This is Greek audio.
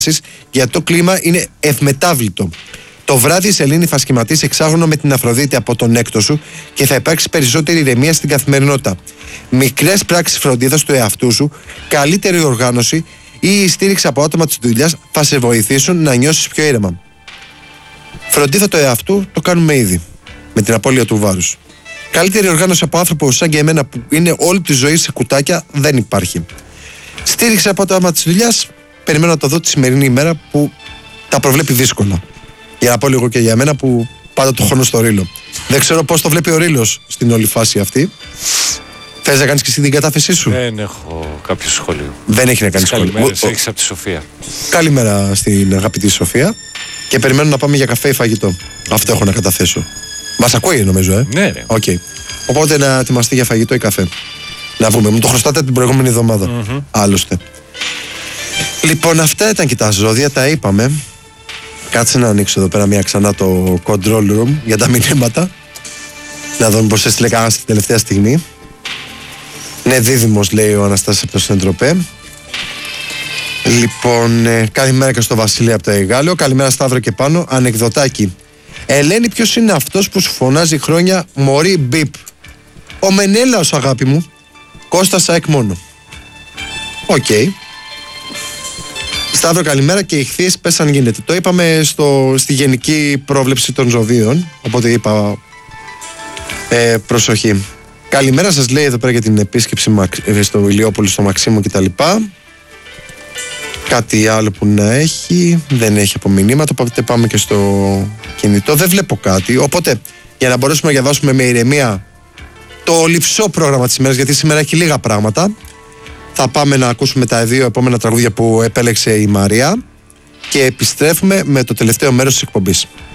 γιατί το κλίμα είναι ευμετάβλητο. Το βράδυ η Σελήνη θα σχηματίσει εξάγωνο με την Αφροδίτη από τον έκτο σου και θα υπάρξει περισσότερη ηρεμία στην καθημερινότητα. Μικρές πράξεις φροντίδας του εαυτού σου, καλύτερη οργάνωση ή η στήριξη από άτομα της δουλειάς θα σε βοηθήσουν να νιώσεις πιο ήρεμα. Φροντίδα του εαυτού το κάνουμε ήδη, με την απώλεια του βάρους. Καλύτερη οργάνωση από άνθρωπο σαν και εμένα που είναι όλη τη ζωή σε κουτάκια δεν υπάρχει. Στήριξη από άτομα της δουλειάς, περιμένω να το δω τη σημερινή ημέρα που τα προβλέπει δύσκολα. Για να πω λίγο και για μένα που πάντα το χρόνο στο ρήλο. Δεν ξέρω πώς το βλέπει ο ρήλος στην όλη φάση αυτή. Θες να κάνεις και εσύ την κατάθεσή σου? Δεν έχω κάποιο σχόλιο. Δεν έχει να κάνει σχόλιο. Καλημέρες έχεις από τη Σοφία. Καλημέρα στην αγαπητή Σοφία. Και περιμένω να πάμε για καφέ ή φαγητό. Αυτό έχω να καταθέσω. Μας ακούει νομίζω, Ναι, ρε. Okay. Οπότε να ετοιμαστεί για φαγητό ή καφέ. Να βγούμε. Μου το χρωστάτε την προηγούμενη εβδομάδα. Άλλωστε. Λοιπόν, αυτά ήταν και τα ζώδια, τα είπαμε. Κάτσε να ανοίξω εδώ πέρα μια ξανά το control room για τα μηνύματα. Να δούμε πως έστειλε κανένα στη τελευταία στιγμή. Ναι, δίδυμος λέει ο Αναστάσης από το Σεντροπέ. Λοιπόν, καλημέρα και στο Βασίλη από το Εγάλεο. Καλημέρα Σταύρο και πάνω. Ανεκδοτάκι. Ελένη, ποιος είναι αυτός που σου φωνάζει χρόνια μωρή μπιπ? Ο Μενέλαος, αγάπη μου. Κώστας ΑΕΚ μόνο. Οκ. Σταύρο, καλημέρα. Και οι ηχθείες πες αν γίνεται. Το είπαμε στη γενική πρόβλεψη των ζωδίων. Οπότε είπα προσοχή. Καλημέρα σας λέει εδώ πέρα για την επίσκεψη στο Ηλιόπολη, στο Μαξίμου κτλ. Κάτι άλλο που να έχει? Δεν έχει από μηνύματα. Οπότε πάμε και στο κινητό. Δεν βλέπω κάτι. Οπότε για να μπορέσουμε να διαβάσουμε με ηρεμία το λειψό πρόγραμμα της ημέρας, γιατί σήμερα έχει λίγα πράγματα, θα πάμε να ακούσουμε τα δύο επόμενα τραγούδια που επέλεξε η Μαρία και επιστρέφουμε με το τελευταίο μέρος της εκπομπής.